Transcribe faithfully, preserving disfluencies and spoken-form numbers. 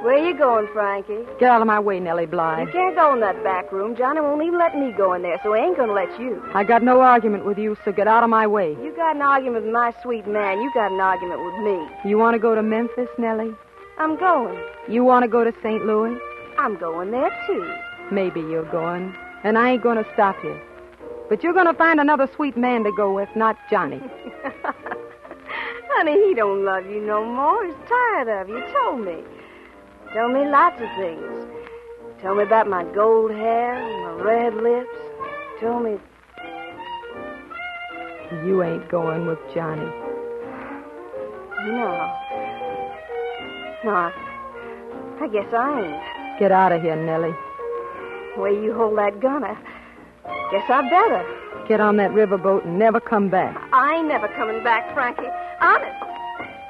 Where you going, Frankie? Get out of my way, Nellie Bly. You can't go in that back room. Johnny won't even let me go in there, so he ain't gonna let you. I got no argument with you, so get out of my way. You got an argument with my sweet man. You got an argument with me. You want to go to Memphis, Nellie? I'm going. You want to go to Saint Louis? I'm going there, too. Maybe you're going, and I ain't going to stop you. But you're going to find another sweet man to go with, not Johnny. Honey, he don't love you no more. He's tired of you. Told me. Told me lots of things. Told me about my gold hair and my red lips. Told me... You ain't going with Johnny. No. No, I, I guess I ain't. Get out of here, Nellie. The way you hold that gun, I guess I better. Get on that riverboat and never come back. I ain't never coming back, Frankie. Honest.